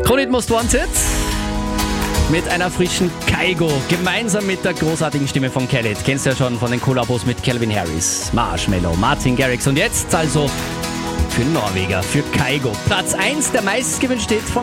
Krone Most Wanted mit einer frischen Kygo, gemeinsam mit der großartigen Stimme von Khaled. Kennst du ja schon von den Kollabos mit Calvin Harris, Marshmello, Martin Garrix und jetzt also für Norweger, für Kygo. Platz 1 der meistgewünschte Hit von